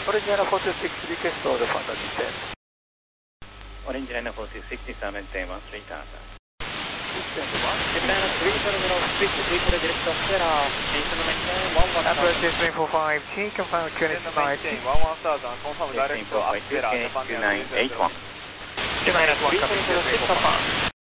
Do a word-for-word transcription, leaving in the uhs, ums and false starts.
Orange Line four two six, request order for the descent. Orange Line four two six, descend and maintain one three Tata. Descent one. Japan three zero zero, switch three zero direct of Sierra, descend and maintain one one thousand. Approach three four five, T, confirm Q N H nine. one one thousand, confirm direct to Aspera, Japan two nine eight one. Japan one, copy, zero three four five.